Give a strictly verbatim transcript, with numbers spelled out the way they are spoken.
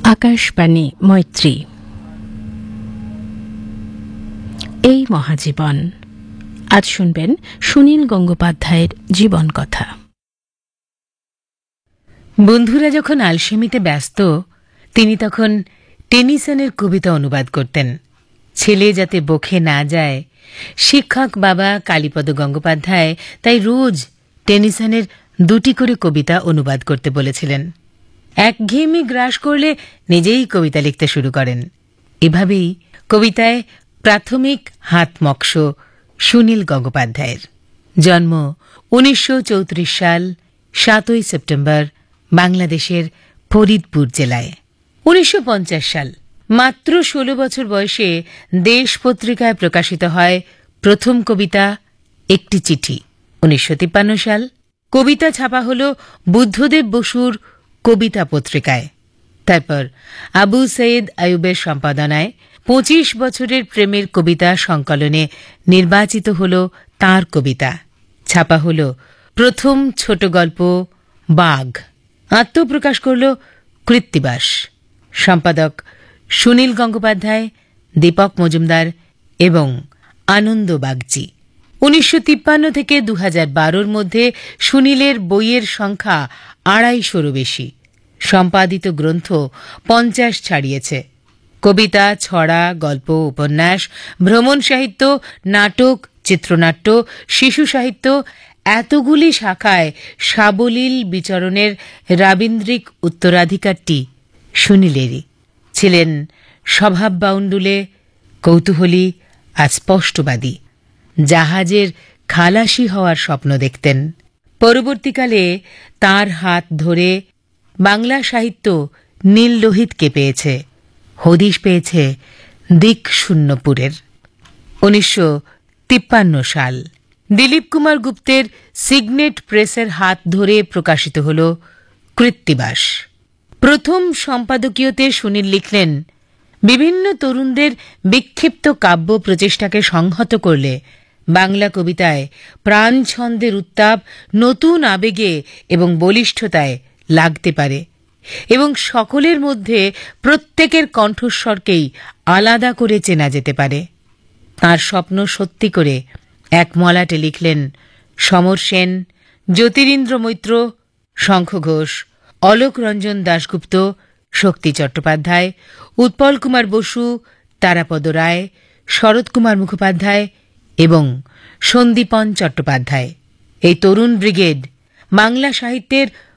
আকাশবাণী মৈত্রী। এই মহাজীবন। আজ শুনবেন সুনীল গঙ্গোপাধ্যায়ের জীবন কথা। বন্ধুরা যখন আলসেমিতে ব্যস্ত, তিনি তখন টেনিসনের কবিতা অনুবাদ করতেন। ছেলে যাতে বকে না যায়, শিক্ষক বাবা কালীপদ গঙ্গোপাধ্যায় তাই রোজ টেনিসনের দুটি করে কবিতা অনুবাদ করতে বলেছিলেন। একঘেয়েমি গ্রাস করলে নিজেই কবিতা লিখতে শুরু করেন। এভাবেই কবিতায় প্রাথমিক হাত মক্ষ সুনীল গঙ্গোপাধ্যায়ের। জন্ম উনিশশো চৌত্রিশ সাল সাতই সেপ্টেম্বর বাংলাদেশের ফরিদপুর জেলায়। উনিশশো পঞ্চাশ সাল মাত্র ষোলো বছর বয়সে দেশ পত্রিকায় প্রকাশিত হয় প্রথম কবিতা একটি চিঠি। উনিশশো তিপ্পান্ন সাল কবিতা ছাপা হল বুদ্ধদেব বসুর কবিতা পত্রিকায়। তারপর আবু সৈয়দ আয়ুবের সম্পাদনায় পঁচিশ বছরের প্রেমের কবিতা সংকলনে নির্বাচিত হল তাঁর কবিতা। ছাপা হল প্রথম ছোট গল্প বাঘ। আত্মপ্রকাশ করল কৃত্তিবাস। সম্পাদক সুনীল গঙ্গোপাধ্যায়, দীপক মজুমদার এবং আনন্দ বাগচি। উনিশশো তিপ্পান্ন থেকে দু হাজার বারোর মধ্যে সুনীলের বইয়ের সংখ্যা আড়াইশোরও বেশি। সম্পাদিত গ্রন্থ পঞ্চাশ ছাড়িয়েছে। কবিতা, ছড়া, গল্প, উপন্যাস, ভ্রমণ সাহিত্য, নাটক, চিত্রনাট্য, শিশু সাহিত্য এতগুলি শাখায় সাবলীল বিচরণের রাবীন্দ্রিক উত্তরাধিকারটি সুনীলেরই। ছিলেন স্বভাব বাউন্ডুলে, কৌতূহলী আর স্পষ্টবাদী। জাহাজের খালাসি হওয়ার স্বপ্ন দেখতেন। পরবর্তীকালে তাঁর হাত ধরে বাংলা সাহিত্য নীল লোহিতকে পেয়েছে, হদিশ পেয়েছে দিক শূন্যপুরের। উনিশশো তিপ্পান্ন সাল দিলীপ কুমার গুপ্তের সিগনেট প্রেসের হাত ধরে প্রকাশিত হল কৃত্তিবাস। প্রথম সম্পাদকীয়তে সুনীল লিখলেন, বিভিন্ন তরুণদের বিক্ষিপ্ত কাব্য প্রচেষ্টাকে সংহত করলে বাংলা কবিতায় প্রাণ ছন্দের উত্তাপ নতুন আবেগে এবং বলিষ্ঠতায় লাগতে পারে এবং সকলের মধ্যে প্রত্যেকের কণ্ঠস্বরকেই আলাদা করে চেনা যেতে পারে। তাঁর স্বপ্ন সত্যি করে এক মলাটে লিখলেন সমর সেন, জ্যোতিরিন্দ্র মৈত্র, শঙ্খ ঘোষ, অলোক রঞ্জন দাশগুপ্ত, শক্তি চট্টোপাধ্যায়, উৎপল কুমার বসু, তারাপদ রায়, শরৎ কুমার মুখোপাধ্যায় এবং সন্দীপন চট্টোপাধ্যায়। এই তরুণ ব্রিগেড বাংলা সাহিত্যের